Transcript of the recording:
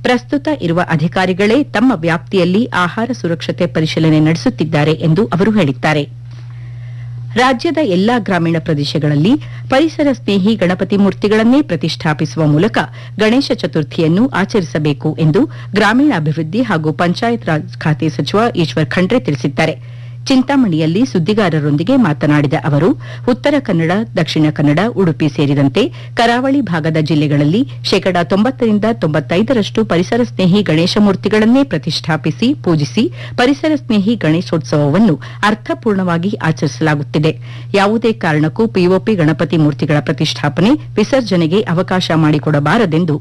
ಪ್ರಸ್ತುತ ಇರುವ ಅಧಿಕಾರಿಗಳೇ ತಮ್ಮ ವ್ಯಾಪ್ತಿಯಲ್ಲಿ ಆಹಾರ ಸುರಕ್ಷತೆ ಪರಿಶೀಲನೆ ನಡೆಸುತ್ತಿದ್ದಾರೆ ಎಂದು ಅವರು ಹೇಳಿದ್ದಾರೆ. ರಾಜ್ಯದ ಎಲ್ಲಾ ಗ್ರಾಮೀಣ ಪ್ರದೇಶಗಳಲ್ಲಿ ಪರಿಸರ ಸ್ನೇಹಿ ಗಣಪತಿ ಮೂರ್ತಿಗಳನ್ನೇ ಪ್ರತಿಷ್ಠಾಪಿಸುವ ಮೂಲಕ ಗಣೇಶ ಚತುರ್ಥಿಯನ್ನು ಆಚರಿಸಬೇಕು ಎಂದು ಗ್ರಾಮೀಣಾಭಿವೃದ್ಧಿ ಹಾಗೂ ಪಂಚಾಯತ್ ರಾಜ್ ಖಾತೆ ಸಚಿವ ಈಶ್ವರ್ ಖಂಡ್ರೆ ತಿಳಿಸಿದ್ದಾರೆ. ಚಿಂತಾಮಣಿಯಲ್ಲಿ ಸುದ್ದಿಗಾರರೊಂದಿಗೆ ಮಾತನಾಡಿದ ಅವರು, ಉತ್ತರ ಕನ್ನಡ, ದಕ್ಷಿಣ ಕನ್ನಡ, ಉಡುಪಿ ಸೇರಿದಂತೆ ಕರಾವಳಿ ಭಾಗದ ಜಿಲ್ಲೆಗಳಲ್ಲಿ 90% ಪರಿಸರ ಸ್ನೇಹಿ ಗಣೇಶ ಮೂರ್ತಿಗಳನ್ನೇ ಪ್ರತಿಷ್ಠಾಪಿಸಿ ಪೂಜಿಸಿ ಪರಿಸರ ಸ್ನೇಹಿ ಗಣೇಶೋತ್ಸವವನ್ನು ಅರ್ಥಪೂರ್ಣವಾಗಿ ಆಚರಿಸಲಾಗುತ್ತಿದೆ. ಯಾವುದೇ ಕಾರಣಕ್ಕೂ ಪಿಒಪಿ ಗಣಪತಿ ಮೂರ್ತಿಗಳ ಪ್ರತಿಷ್ಠಾಪನೆ, ವಿಸರ್ಜನೆಗೆ ಅವಕಾಶ ಮಾಡಿಕೊಡಬಾರದೆಂದು